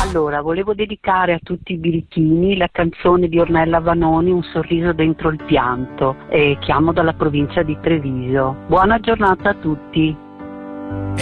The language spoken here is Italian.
Allora, volevo dedicare a tutti i birichini la canzone di Ornella Vanoni, Un sorriso dentro il pianto, e chiamo dalla provincia di Treviso. Buona giornata a tutti.